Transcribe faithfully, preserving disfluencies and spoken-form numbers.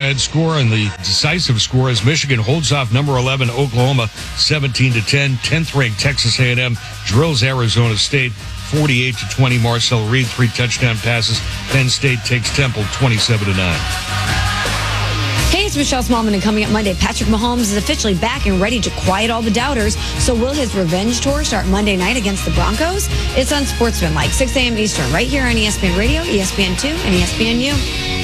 head score and the decisive score as Michigan holds off number eleven Oklahoma seventeen to ten. tenth ranked Texas A and M drills Arizona State forty-eight to twenty. Marcel Reed, three touchdown passes. Penn State takes Temple twenty-seven to nine. Hey, it's Michelle Smallman, and coming up Monday, Patrick Mahomes is officially back and ready to quiet all the doubters. So will his revenge tour start Monday night against the Broncos? It's on Sportsman, like six a.m. Eastern, right here on E S P N Radio, E S P N two, and E S P N U.